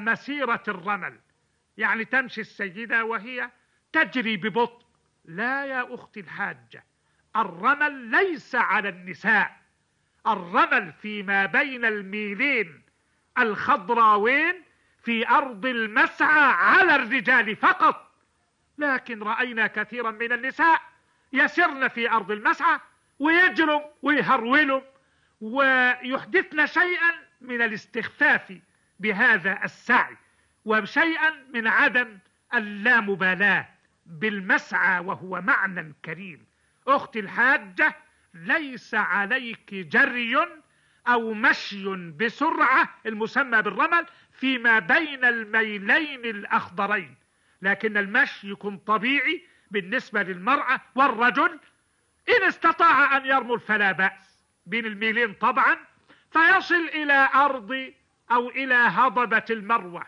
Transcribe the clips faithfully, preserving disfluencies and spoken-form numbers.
مسيرة الرمل، يعني تمشي السيدة وهي تجري ببطء. لا يا أختي الحاجة، الرمل ليس على النساء، الرمل فيما بين الميلين الخضراوين في أرض المسعى على الرجال فقط. لكن رأينا كثيرا من النساء يسرن في أرض المسعى ويجرم ويهرولم ويحدثن شيئا من الاستخفاف بهذا السعي وشيئا من عدم اللامبالاة بالمسعى، وهو معنى كريم. أختي الحاجة، ليس عليك جري أو مشي بسرعة المسمى بالرمل فيما بين الميلين الأخضرين، لكن المشي يكون طبيعي بالنسبة للمرأة والرجل. إن استطاع أن يرمل فلا بأس بين الميلين طبعا، فيصل إلى أرض أو إلى هضبة المروة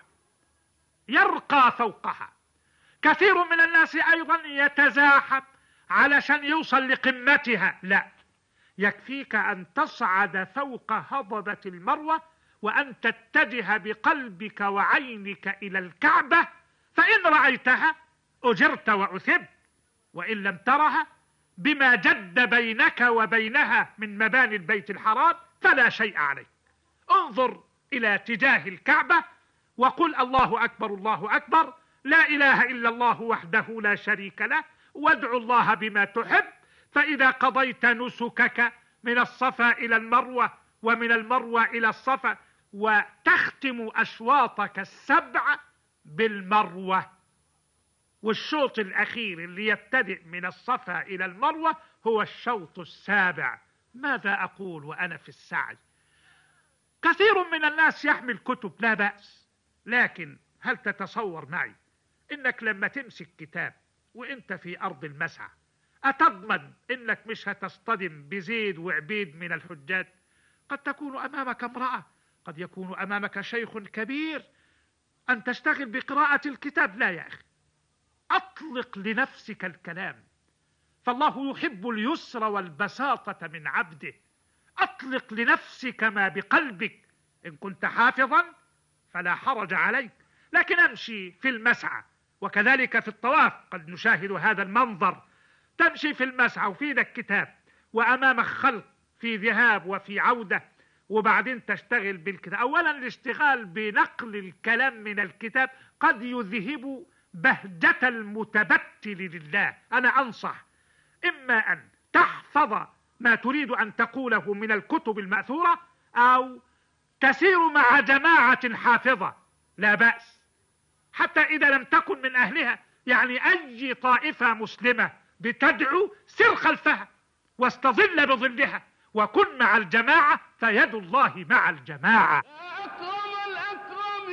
يرقى فوقها. كثير من الناس أيضا يتزاحم علشان يوصل لقمتها. لا، يكفيك أن تصعد فوق هضبة المروة وأن تتجه بقلبك وعينك إلى الكعبة، فإن رأيتها أجرت وأثبت، وإن لم ترها بما جد بينك وبينها من مباني البيت الحرام فلا شيء عليك. انظر إلى اتجاه الكعبة وقل الله أكبر الله أكبر، لا إله إلا الله وحده لا شريك له، وادعو الله بما تحب. فإذا قضيت نسكك من الصفا إلى المروة ومن المروة إلى الصفا، وتختم أشواطك السبع بالمروة، والشوط الأخير اللي يبتدئ من الصفا إلى المروة هو الشوط السابع. ماذا أقول وأنا في السعي؟ كثير من الناس يحمل كتب، لا بأس، لكن هل تتصور معي إنك لما تمسك كتاب وإنت في أرض المسعى أتضمن إنك مش هتصطدم بزيد وعبيد من الحجاج؟ قد تكون أمامك امرأة، قد يكون أمامك شيخ كبير، أن تشتغل بقراءة الكتاب. لا يا أخي، أطلق لنفسك الكلام، فالله يحب اليسر والبساطة من عبده. أطلق لنفسك ما بقلبك، إن كنت حافظا فلا حرج عليك. لكن أمشي في المسعى، وكذلك في الطواف قد نشاهد هذا المنظر، تمشي في المسعى وفي ذا كتاب وأمامك خلق في ذهاب وفي عودة، وبعدين تشتغل بالكتاب. أولا الاشتغال بنقل الكلام من الكتاب قد يذهب بهجة المتبتل لله. أنا أنصح إما أن تحفظ ما تريد أن تقوله من الكتب المأثورة، أو تسير مع جماعة حافظة، لا بأس، حتى إذا لم تكن من أهلها. يعني أي طائفة مسلمة بتدعو سر خلفها واستظل بظلها وكن مع الجماعة، فيد الله مع الجماعة.